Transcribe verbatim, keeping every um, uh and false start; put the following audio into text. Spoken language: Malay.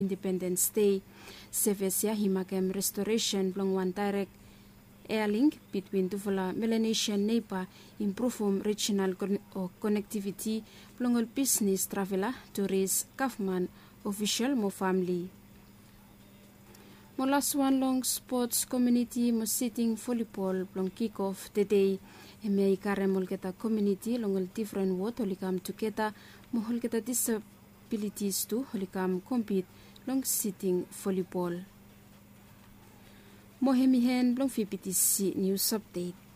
Independence Day. Sevesia himakem restoration blong one direct air link between Tuvala Melanesian neighbor improve regional con connectivity blong business traveler tourist government official mo family. Molaswan long sports community mo sitting volleyball blong kick off the day. Eme ikaremol kita community long different word holikam together mo hol kita disabilities to holikam compete long sitting volleyball. Mohemihen blong P P T C News Update.